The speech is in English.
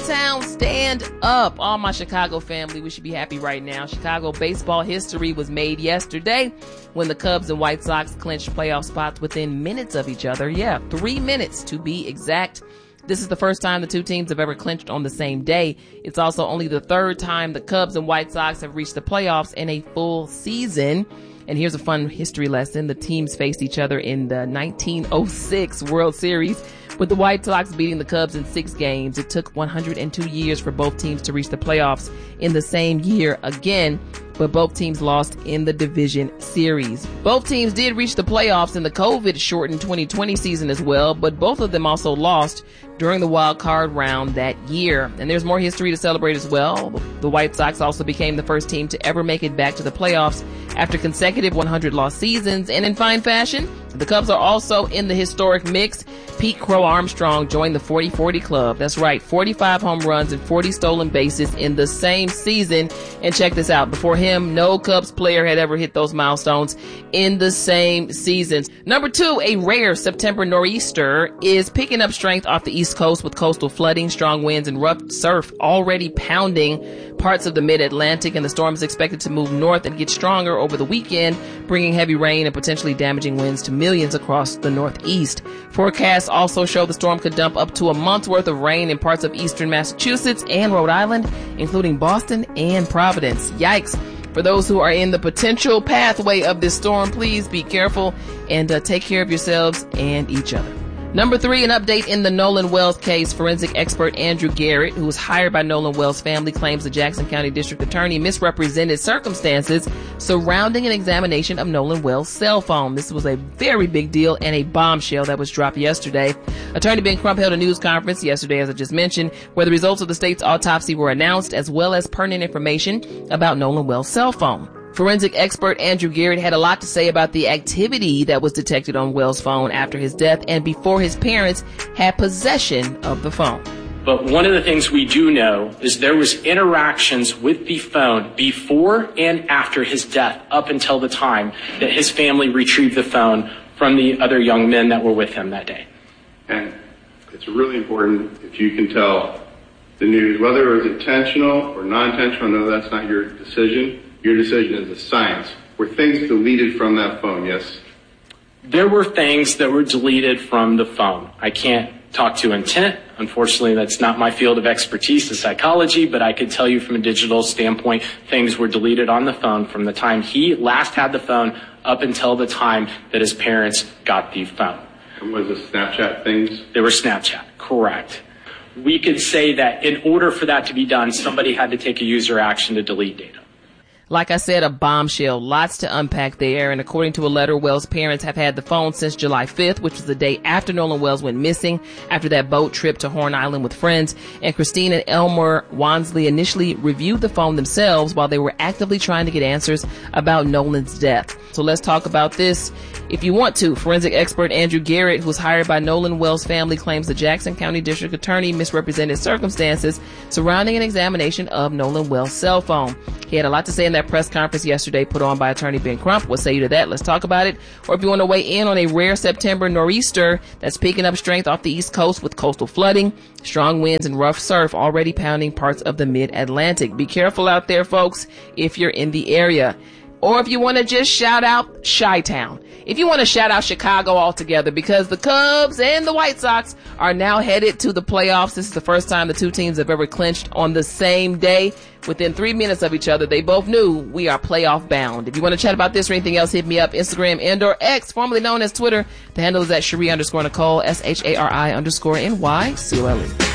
Chi-Town, stand up. All my Chicago family, we should be happy right now. Chicago baseball history was made yesterday when the Cubs and White Sox clinched playoff spots within minutes of each other. Yeah, 3 minutes to be exact. This is the first time the two teams have ever clinched on the same day. It's also only the third time the Cubs and White Sox have reached the playoffs in a full season. And here's a fun history lesson. The teams faced each other in the 1906 World Series, with the White Sox beating the Cubs in 6 games. It took 102 years for both teams to reach the playoffs in the same year again, but both teams lost in the division series. Both teams did reach the playoffs in the COVID-shortened 2020 season as well, but both of them also lost during the wild card round that year. And there's more history to celebrate as well. The White Sox also became the first team to ever make it back to the playoffs after consecutive 100-loss seasons. And in fine fashion, the Cubs are also in the historic mix. Pete Crow Armstrong joined the 40-40 club. That's right, 45 home runs and 40 stolen bases in the same season. And check this out, before him, no Cubs player had ever hit those milestones in the same seasons. Number 2, a rare September nor'easter is picking up strength off the East Coast with coastal flooding, strong winds, and rough surf already pounding parts of the mid-Atlantic, and the storm is expected to move north and get stronger over the weekend, bringing heavy rain and potentially damaging winds to millions across the Northeast. Forecasts also show the storm could dump up to a month's worth of rain in parts of eastern Massachusetts and Rhode Island, including Boston and Providence. Yikes. For those who are in the potential pathway of this storm, please be careful and take care of yourselves and each other. Number 3, an update in the Nolan Wells case. Forensic expert Andrew Garrett, who was hired by Nolan Wells' family, claims the Jackson County District Attorney misrepresented circumstances surrounding an examination of Nolan Wells' cell phone. This was a very big deal and a bombshell that was dropped yesterday. Attorney Ben Crump held a news conference yesterday, as I just mentioned, where the results of the state's autopsy were announced, as well as pertinent information about Nolan Wells' cell phone. Forensic expert Andrew Garrett had a lot to say about the activity that was detected on Wells' phone after his death and before his parents had possession of the phone. But one of the things we do know is there was interactions with the phone before and after his death, up until the time that his family retrieved the phone from the other young men that were with him that day. And it's really important if you can tell the news, whether it was intentional or non-intentional. No, that's not your decision. Your decision is a science. Were things deleted from that phone? Yes. There were things that were deleted from the phone. I can't talk to intent. Unfortunately, that's not my field of expertise, the psychology, but I could tell you from a digital standpoint, things were deleted on the phone from the time he last had the phone up until the time that his parents got the phone. And was it Snapchat things? They were Snapchat, correct. We could say that in order for that to be done, somebody had to take a user action to delete data. Like I said, a bombshell. Lots to unpack there. And according to a letter, Wells' parents have had the phone since July 5th, which was the day after Nolan Wells went missing after that boat trip to Horn Island with friends. And Christine and Elmer Wansley initially reviewed the phone themselves while they were actively trying to get answers about Nolan's death. So let's talk about this if you want to. Forensic expert Andrew Garrett, who was hired by Nolan Wells' family, claims the Jackson County District Attorney misrepresented circumstances surrounding an examination of Nolan Wells' cell phone. He had a lot to say in that press conference yesterday put on by attorney Ben Crump. What say you to that? Let's talk about it. Or if you want to weigh in on a rare September nor'easter that's picking up strength off the East Coast with coastal flooding, strong winds, and rough surf already pounding parts of the mid-Atlantic. Be careful out there, folks, if you're in the area. Or if you want to just shout out Chi-Town. If you want to shout out Chicago altogether, because the Cubs and the White Sox are now headed to the playoffs. This is the first time the two teams have ever clinched on the same day. Within 3 minutes of each other, they both knew we are playoff bound. If you want to chat about this or anything else, hit me up, Instagram and or X, formerly known as Twitter. The handle is at Cherie_Nicole, SHARI_NYCOLE.